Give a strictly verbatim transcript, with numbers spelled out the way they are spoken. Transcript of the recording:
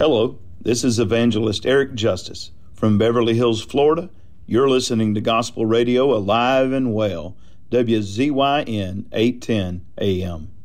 Hello, this is Evangelist Eric Justice from Beverly Hills, Florida. You're listening to Gospel Radio Alive and Well, W Z Y N eight ten A M.